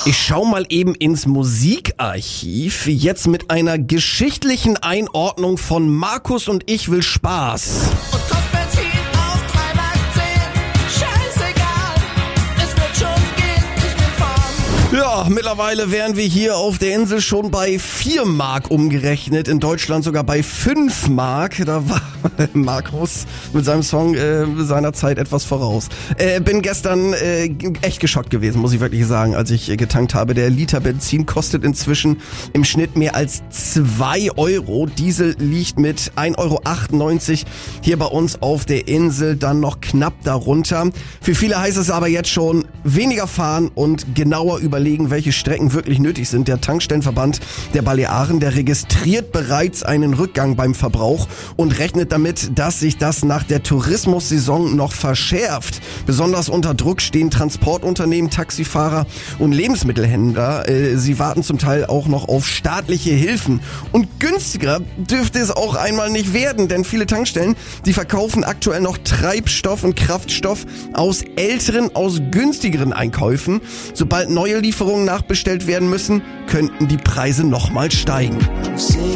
Ich schau mal eben ins Musikarchiv, jetzt mit einer geschichtlichen Einordnung von Markus und ich will Spaß. Und kostet Benzin auf 3,10 Mark. Scheißegal, es wird schon gehen, ich bin fahren. Ja, mittlerweile wären wir hier auf der Insel schon bei 4 Mark umgerechnet, in Deutschland sogar bei 5 Mark. Da war Markus mit seinem Song seiner Zeit etwas voraus. Bin gestern echt geschockt gewesen, muss ich wirklich sagen, als ich getankt habe. Der Liter Benzin kostet inzwischen im Schnitt mehr als 2 Euro. Diesel liegt mit 1,98 Euro hier bei uns auf der Insel, dann noch knapp darunter. Für viele heißt es aber jetzt schon weniger fahren und genauer überlegen, welche Strecken wirklich nötig sind. Der Tankstellenverband der Balearen, der registriert bereits einen Rückgang beim Verbrauch und rechnet damit, dass sich das nach der Tourismussaison noch verschärft. Besonders unter Druck stehen Transportunternehmen, Taxifahrer und Lebensmittelhändler. Sie warten zum Teil auch noch auf staatliche Hilfen. Und günstiger dürfte es auch einmal nicht werden, denn viele Tankstellen, die verkaufen aktuell noch Treibstoff und Kraftstoff aus älteren, aus günstigeren Einkäufen. Sobald neue Lieferungen nachbestellt werden müssen, könnten die Preise nochmal steigen.